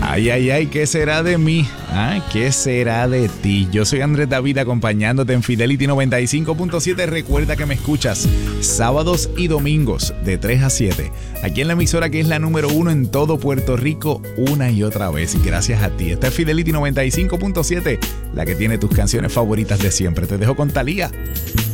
Ay, ay, ay, ¿qué será de mí? Ay, ¿qué será de ti? Yo soy Andrés David acompañándote en Fidelity 95.7. Recuerda que me escuchas sábados y domingos de 3 a 7. Aquí en la emisora que es la número 1 en todo Puerto Rico una y otra vez. Gracias a ti. Esta es Fidelity 95.7, la que tiene tus canciones favoritas de siempre. Te dejo con Thalía.